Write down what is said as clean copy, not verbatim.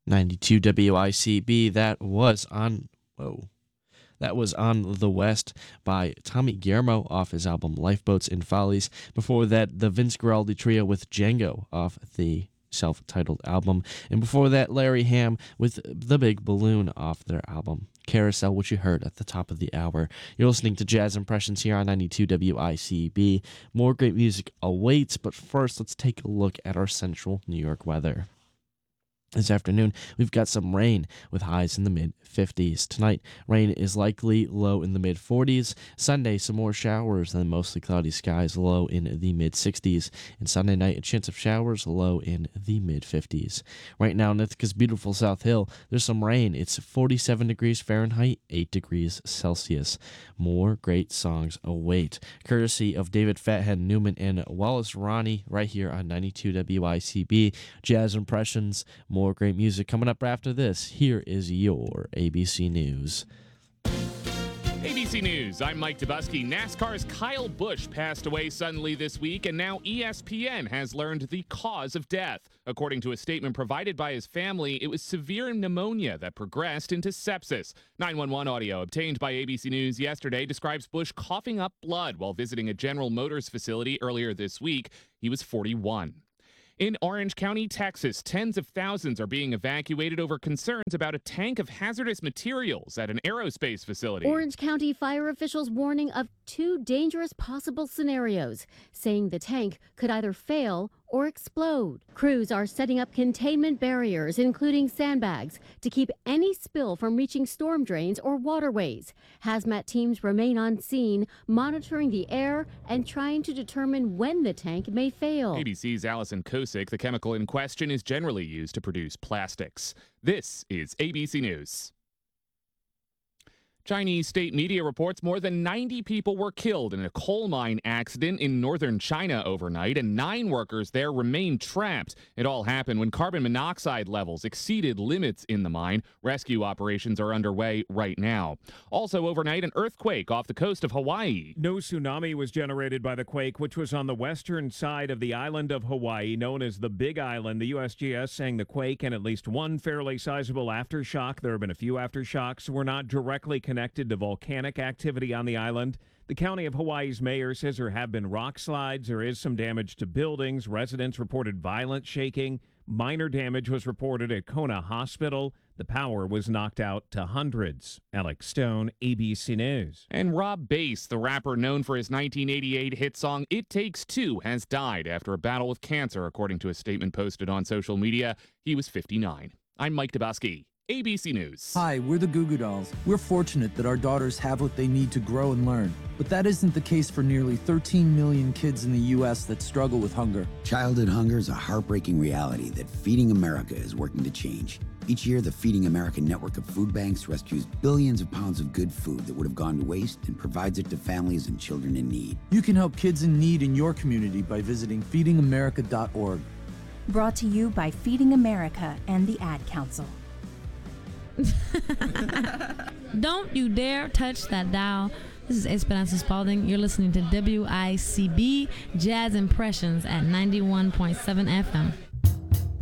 92 WICB. That was on The West by Tommy Guillermo off his album Lifeboats and Follies. Before that, the Vince Guaraldi Trio with Django off the self-titled album. And before that, Larry Ham with The Big Balloon off their album Carousel, which you heard at the top of the hour. You're listening to Jazz Impressions here on 92 WICB. More great music awaits, but first let's take a look at our central New York weather. This afternoon, we've got some rain with highs in the mid-50s. Tonight, rain is likely low in the mid-40s. Sunday, some more showers, then mostly cloudy skies, low in the mid-60s. And Sunday night, a chance of showers, low in the mid-50s. Right now, in Ithaca's beautiful South Hill, there's some rain. It's 47 degrees Fahrenheit, 8 degrees Celsius. More great songs await, courtesy of David Fathead Newman and Wallace Ronnie, right here on 92 WICB. Jazz Impressions. More great music coming up after this. Here is your ABC News. ABC News, I'm Mike Dubusky. NASCAR's Kyle Busch passed away suddenly this week, and now ESPN has learned the cause of death. According to a statement provided by his family, it was severe pneumonia that progressed into sepsis. 911 audio obtained by ABC News yesterday describes Busch coughing up blood while visiting a General Motors facility earlier this week. He was 41. In Orange County, Texas, tens of thousands are being evacuated over concerns about a tank of hazardous materials at an aerospace facility. Orange County fire officials warning of two dangerous possible scenarios, saying the tank could either fail or explode. Crews are setting up containment barriers, including sandbags, to keep any spill from reaching storm drains or waterways. Hazmat teams remain on scene, monitoring the air and trying to determine when the tank may fail. ABC's Allison Kosick. The chemical in question is generally used to produce plastics. This is ABC News. Chinese state media reports more than 90 people were killed in a coal mine accident in northern China overnight, and 9 workers there remain trapped. It all happened when carbon monoxide levels exceeded limits in the mine. Rescue operations are underway right now. Also overnight, an earthquake off the coast of Hawaii. No tsunami was generated by the quake, which was on the western side of the island of Hawaii, known as the Big Island. The USGS saying the quake and at least one fairly sizable aftershock, there have been a few aftershocks, were not directly connected to volcanic activity on the island. The county of Hawaii's mayor says there have been rock slides. There is some damage to buildings. Residents reported violent shaking. Minor damage was reported at Kona Hospital. The power was knocked out to hundreds. Alex Stone, ABC News. And Rob Bass, the rapper known for his 1988 hit song It Takes Two, has died after a battle with cancer, according to a statement posted on social media. He was 59. I'm Mike Dubusky. ABC News. Hi, we're the Goo Goo Dolls. We're fortunate that our daughters have what they need to grow and learn. But that isn't the case for nearly 13 million kids in the U.S. that struggle with hunger. Childhood hunger is a heartbreaking reality that Feeding America is working to change. Each year, the Feeding America network of food banks rescues billions of pounds of good food that would have gone to waste and provides it to families and children in need. You can help kids in need in your community by visiting feedingamerica.org. Brought to you by Feeding America and the Ad Council. Don't you dare touch that dial. This is Esperanza Spalding. You're listening to WICB Jazz Impressions at 91.7 FM.